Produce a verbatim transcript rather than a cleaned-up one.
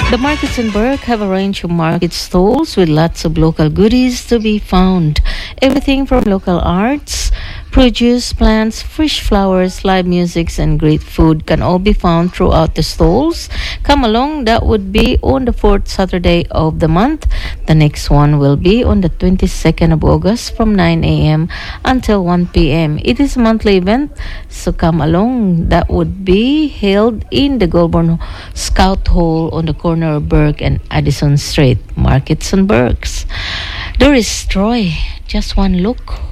The markets in Burke have a range of market stalls with lots of local goodies to be found. Everything from local arts, produce, plants, fresh flowers, live music, and great food can all be found throughout the stalls. Come along, that would be on the fourth Saturday of the month. The next one will be on the twenty-second of August from nine a.m. until one p.m. It is a monthly event, so come along. That would be held in the Goulburn Scout Hall on the corner of Burke and Addison Street. Markets and Burkes. Doris Troy, just one look.